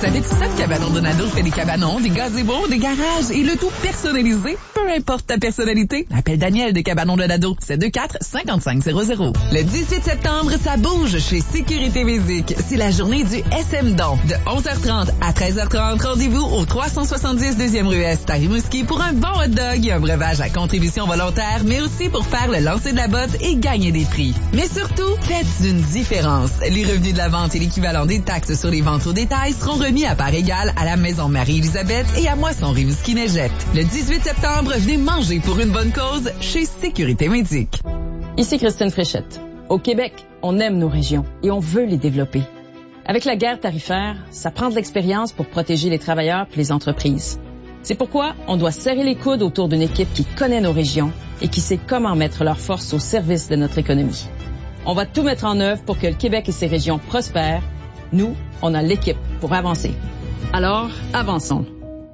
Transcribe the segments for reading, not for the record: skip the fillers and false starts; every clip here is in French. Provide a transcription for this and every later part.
Savais-tu ça que Cabanon Donado fait des cabanons, des gazebos, des garages et le tout personnalisé? Peu importe ta personnalité, appelle Daniel de Cabanon Donado. C'est 24-5500. Le 18 septembre, ça bouge chez Sécurité Musique. C'est la journée du SM Don. De 11h30 à 13h30, rendez-vous au 370 2e rue Est à Rimouski pour un bon hot dog et un breuvage à contribution volontaire, mais aussi pour faire le lancer de la botte et gagner des prix. Mais surtout, faites une différence. Les revenus de la vente et l'équivalent des taxes sur les ventes au détail seront remis à part égale à la Maison Marie-Élisabeth et à Moisson Rimouski-Neigette. Le 18 septembre, venez manger pour une bonne cause chez Sécurité Médique. Ici Christine Fréchette. Au Québec, on aime nos régions et on veut les développer. Avec la guerre tarifaire, ça prend de l'expérience pour protéger les travailleurs et les entreprises. C'est pourquoi on doit serrer les coudes autour d'une équipe qui connaît nos régions et qui sait comment mettre leurs forces au service de notre économie. On va tout mettre en œuvre pour que le Québec et ses régions prospèrent. Nous, on a l'équipe pour avancer. Alors, avançons.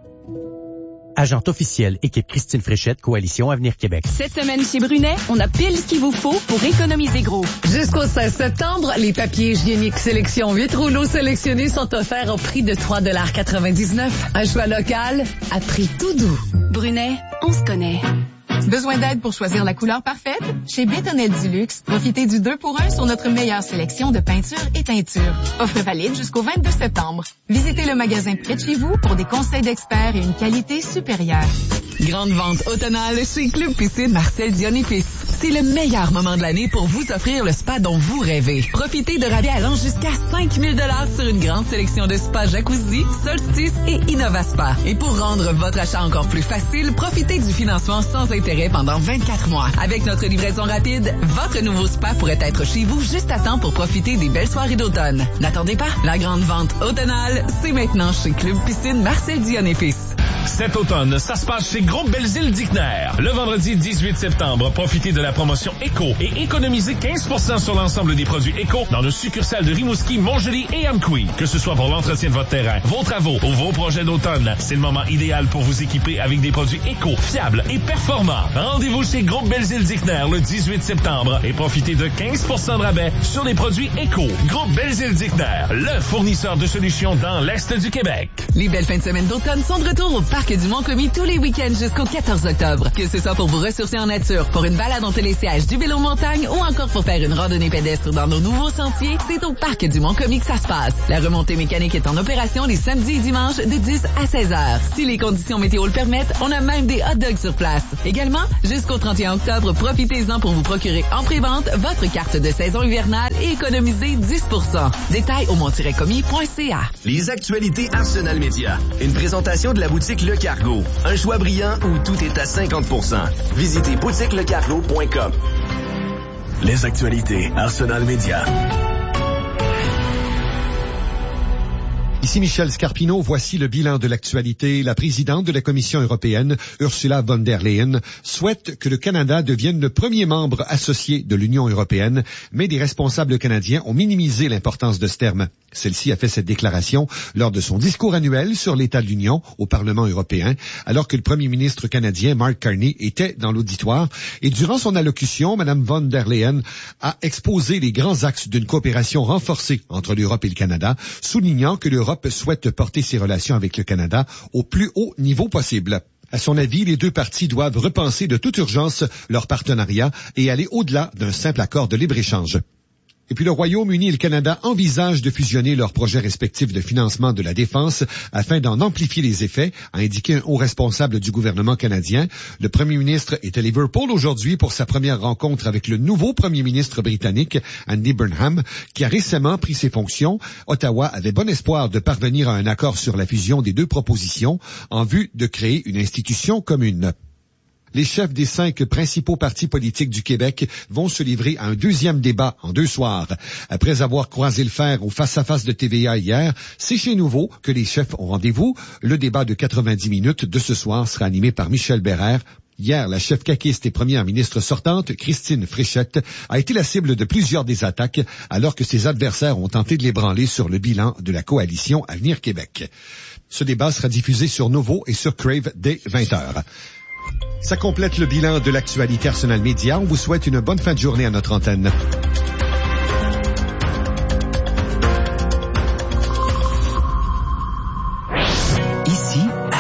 Agente officielle, équipe Christine Fréchette, Coalition Avenir Québec. Cette semaine chez Brunet, on a pile ce qu'il vous faut pour économiser gros. Jusqu'au 16 septembre, les papiers hygiéniques sélection 8 rouleaux sélectionnés sont offerts au prix de 3,99 $. Un choix local à prix tout doux. Brunet, on se connaît. Besoin d'aide pour choisir la couleur parfaite? Chez Bétonnel du Luxe, profitez du 2 pour 1 sur notre meilleure sélection de peinture et teinture. Offre valide jusqu'au 22 septembre. Visitez le magasin près de chez vous pour des conseils d'experts et une qualité supérieure. Grande vente automnale chez Club Piscine Marcel Dion-Épice. C'est le meilleur moment de l'année pour vous offrir le spa dont vous rêvez. Profitez de rabais allant jusqu'à 5 000 $ sur une grande sélection de spas jacuzzi, Solstice et Innova Spa. Et pour rendre votre achat encore plus facile, profitez du financement sans intérêt pendant 24 mois. Avec notre livraison rapide, votre nouveau spa pourrait être chez vous juste à temps pour profiter des belles soirées d'automne. N'attendez pas, la grande vente automnale, c'est maintenant chez Club Piscine Marcel Dion-Épice. Cet automne, ça se passe chez Groupe Belzile-Dickner. Le vendredi 18 septembre, profitez de la promotion Éco et économisez 15% sur l'ensemble des produits Éco dans nos succursales de Rimouski, Montjoly et Amqui. Que ce soit pour l'entretien de votre terrain, vos travaux ou vos projets d'automne, c'est le moment idéal pour vous équiper avec des produits Éco, fiables et performants. Rendez-vous chez Groupe Belzile-Dickner le 18 septembre et profitez de 15% de rabais sur les produits Éco. Groupe Belzile-Dickner, le fournisseur de solutions dans l'Est du Québec. Les belles fins de semaine d'automne sont de retour au Parc du Mont-Commis tous les week-ends jusqu'au 14 octobre. Que ce soit pour vous ressourcer en nature, pour une balade en télésiège du vélo montagne ou encore pour faire une randonnée pédestre dans nos nouveaux sentiers, c'est au Parc du Mont-Commis que ça se passe. La remontée mécanique est en opération les samedis et dimanches de 10 à 16 heures. Si les conditions météo le permettent, on a même des hot dogs sur place. Également, jusqu'au 31 octobre, profitez-en pour vous procurer en pré-vente votre carte de saison hivernale et économiser 10%. Détails au mont-commis.ca. Les actualités Arsenal Média. Une présentation de la boutique Le Cargo. Un choix brillant où tout est à 50%. Visitez boutiquelecargo.com. Les actualités Arsenal Média. Ici Michel Scarpino, voici le bilan de l'actualité. La présidente de la Commission européenne, Ursula von der Leyen, souhaite que le Canada devienne le premier membre associé de l'Union européenne, mais des responsables canadiens ont minimisé l'importance de ce terme. Celle-ci a fait cette déclaration lors de son discours annuel sur l'état de l'Union au Parlement européen, alors que le premier ministre canadien, Mark Carney, était dans l'auditoire. Et durant son allocution, Mme von der Leyen a exposé les grands axes d'une coopération renforcée entre l'Europe et le Canada, soulignant que l'Europe souhaite porter ses relations avec le Canada au plus haut niveau possible. À son avis, les deux parties doivent repenser de toute urgence leur partenariat et aller au-delà d'un simple accord de libre-échange. Et puis le Royaume-Uni et le Canada envisagent de fusionner leurs projets respectifs de financement de la défense afin d'en amplifier les effets, a indiqué un haut responsable du gouvernement canadien. Le premier ministre est à Liverpool aujourd'hui pour sa première rencontre avec le nouveau premier ministre britannique, Andy Burnham, qui a récemment pris ses fonctions. Ottawa avait bon espoir de parvenir à un accord sur la fusion des deux propositions en vue de créer une institution commune. Les chefs des 5 principaux partis politiques du Québec vont se livrer à un deuxième débat en 2 soirs. Après avoir croisé le fer au face-à-face de TVA hier, c'est chez Nouveau que les chefs ont rendez-vous. Le débat de 90 minutes de ce soir sera animé par Michel Bérère. Hier, la chef caquiste et première ministre sortante, Christine Fréchette, a été la cible de plusieurs des attaques, alors que ses adversaires ont tenté de l'ébranler sur le bilan de la coalition Avenir Québec. Ce débat sera diffusé sur Nouveau et sur Crave dès 20h. Ça complète le bilan de l'actualité Arsenal Média. On vous souhaite une bonne fin de journée à notre antenne.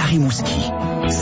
Rimouski.